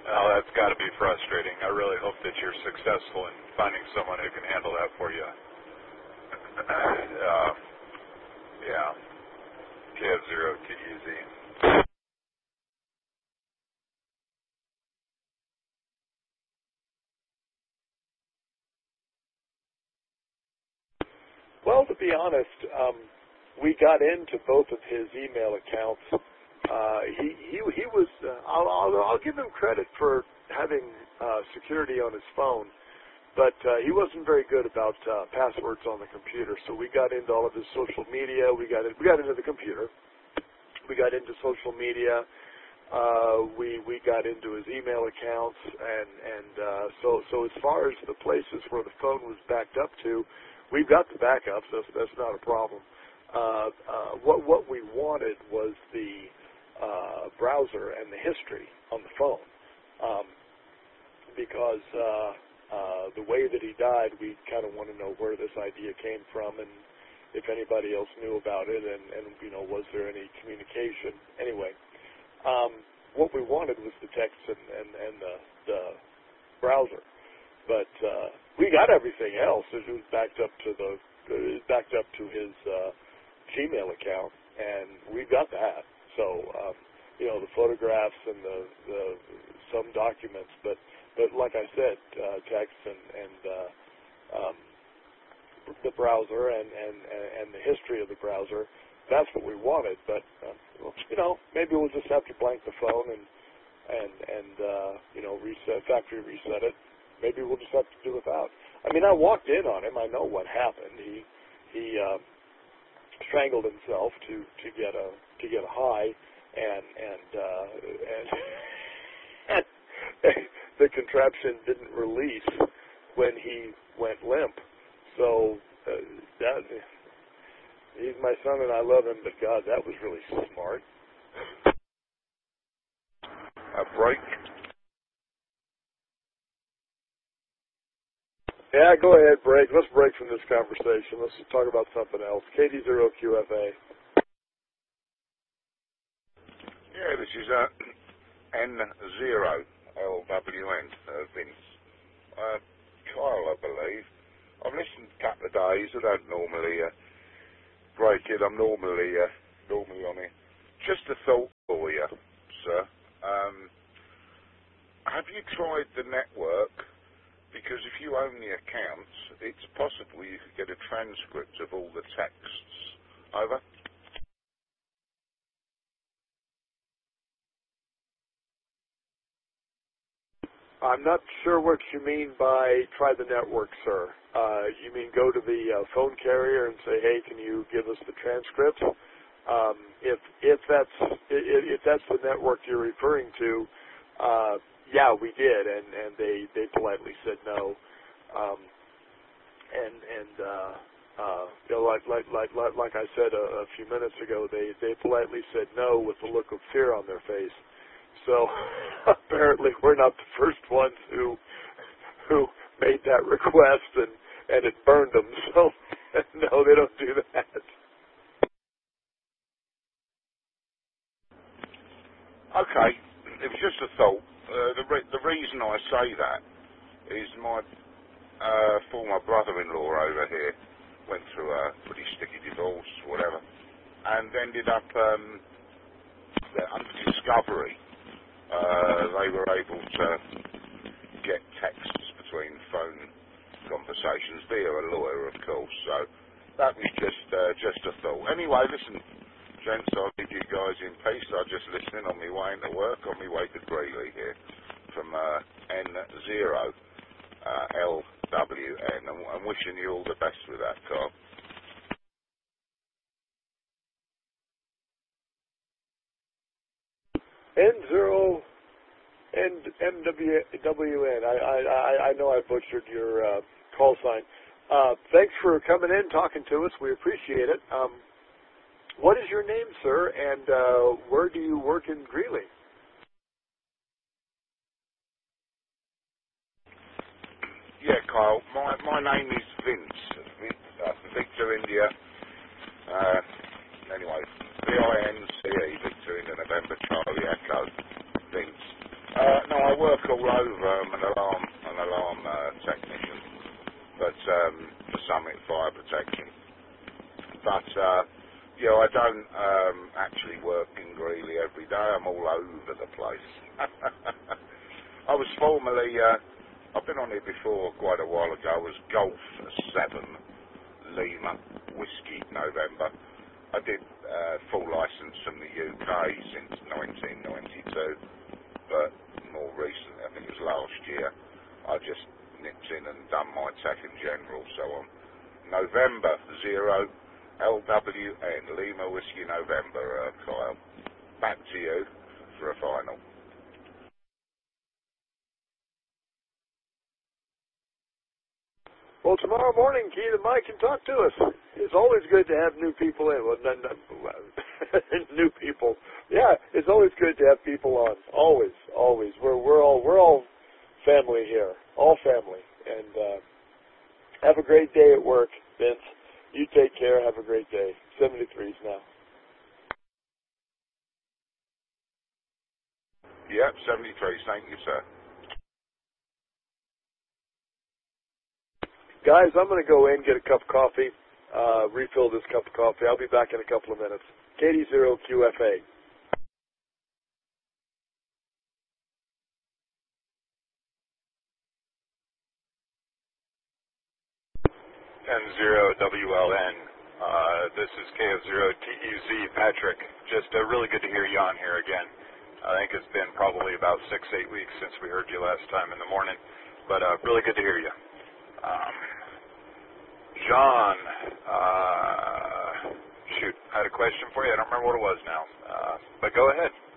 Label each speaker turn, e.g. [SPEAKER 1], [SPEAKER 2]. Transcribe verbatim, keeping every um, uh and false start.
[SPEAKER 1] Oh, that's got to be frustrating. I really hope that you're successful in finding someone who can handle that for you. uh, yeah. K F zero T E Z.
[SPEAKER 2] Well, to be honest, um, we got into both of his email accounts. Uh, he he he was. Uh, I'll, I'll I'll give him credit for having uh, security on his phone, but uh, he wasn't very good about uh, passwords on the computer. So we got into all of his social media. We got in, we got into the computer. We got into social media. Uh, we we got into his email accounts, and and uh, so so as far as the places where the phone was backed up to, we've got the backups. That's that's not a problem. Uh, uh, what what we wanted was the uh, browser and the history on the phone, um, because uh, uh, the way that he died, we kind of want to know where this idea came from and if anybody else knew about it, and, and you know, was there any communication? Anyway, um, what we wanted was the text and, and, and the, the browser, but uh, we got everything else. It was backed up to the it was backed up to his uh, Gmail account, and we got that. So um, you know, the photographs and the, the some documents, but but like I said, uh, text and and uh, um, the browser and, and, and the history of the browser, that's what we wanted. But, uh, you know, maybe we'll just have to blank the phone and, and, and uh, you know, reset, factory reset it. Maybe we'll just have to do without. I mean, I walked in on him. I know what happened. He, he uh, strangled himself to, to get a, to get a high, and, and, uh, and, and the contraption didn't release when he went limp. So uh, that, he's my son and I love him, but God, that was really smart.
[SPEAKER 1] A break?
[SPEAKER 2] Yeah, go ahead, break. Let's break from this conversation. Let's talk about something else. K D zero Q F A.
[SPEAKER 3] Yeah, this is uh, N zero L W N, uh, Vince. Uh, Kyle, I believe. I've listened a couple of days. I don't normally uh, break it. I'm normally uh, normally on it. Just a thought for you, sir. Um, have you tried the network? Because if you own the accounts, it's possible you could get a transcript of all the texts. Over.
[SPEAKER 2] I'm not sure what you mean by try the network, sir. Uh, you mean go to the uh, phone carrier and say, hey, can you give us the transcript? Um, if if that's if, if that's the network you're referring to, uh, yeah, we did, and, and they, they politely said no. Um, and and uh, uh, you know, like like like like, like I said a, a few minutes ago, they, they politely said no with a look of fear on their face. So apparently we're not the first ones who who made that request, and, and it burned them. So no, they don't do that.
[SPEAKER 3] Okay, it was just a thought. Uh, the re- the reason I say that is my uh, former brother-in-law over here went through a pretty sticky divorce, whatever, and ended up um, under discovery. Uh, they were able to get texts between phone conversations via a lawyer, of course. So that was just uh, just a thought. Anyway, listen, gents, I'll leave you guys in peace. I'm just listening on my way into work, on my way to Greeley here from uh, N zero uh, L W N. I'm, I'm wishing you all the best with that, Carl.
[SPEAKER 2] N zero and M W N. I, I, I know I butchered your uh, call sign. Uh, thanks for coming in, talking to us. We appreciate it. Um, what is your name, sir, and uh, where do you work in Greeley?
[SPEAKER 3] Yeah, Kyle. My my name is Vince. Vince uh, Victor India. Uh, anyway, V I N C E, Victor India November Charlie Echo. Vince. Uh, no, I work all over. I'm an alarm, an alarm uh, technician, but um, for Summit Fire Protection. But uh, yeah, I don't um, actually work in Greeley every day. I'm all over the place. I was formerly, uh, I've been on here before quite a while ago. I was Golf seven Lima Whiskey November. I did uh, full license from the U K since nineteen ninety-two, but more recently, I think it was last year, I just nipped in and done my tech in general. So on November zero L W N Lima Whiskey November, uh, Kyle. Back to you for a final.
[SPEAKER 2] Well, tomorrow morning, key the mic and talk to us. It's always good to have new people in. Well, not, not, new people. Yeah, it's always good to have people on. Always, always. We're we're all we're all family here. All family. And uh, have a great day at work, Vince. You take care. Have a great day. seventy-threes now.
[SPEAKER 3] Yep, seventy-three. Thank you, sir.
[SPEAKER 2] Guys, I'm going to go in, get a cup of coffee, uh, refill this cup of coffee. I'll be back in a couple of minutes. Katie zero Q F A.
[SPEAKER 1] N zero W L N. Uh, this is K F zero T E Z, Patrick. Just uh, really good to hear you on here again. I think it's been probably about six, eight weeks since we heard you last time in the morning, but uh, really good to hear you. Um, John, uh, shoot, I had a question for you. I don't remember what it was now, uh, but go ahead.